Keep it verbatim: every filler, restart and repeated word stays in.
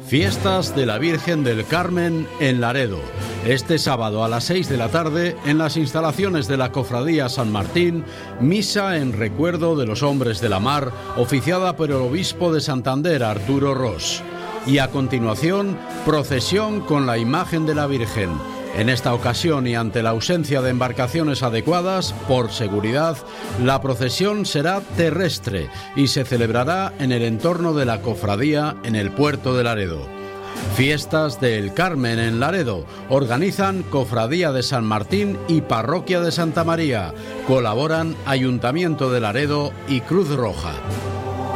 Fiestas de la Virgen del Carmen en Laredo. Este sábado a las seis de la tarde, en las instalaciones de la Cofradía San Martín, misa en recuerdo de los hombres de la mar, oficiada por el obispo de Santander, Arturo Ros. Y a continuación, procesión con la imagen de la Virgen. En esta ocasión y ante la ausencia de embarcaciones adecuadas, por seguridad, la procesión será terrestre y se celebrará en el entorno de la cofradía en el puerto de Laredo. Fiestas del Carmen en Laredo. Organizan Cofradía de San Martín y Parroquia de Santa María. Colaboran Ayuntamiento de Laredo y Cruz Roja.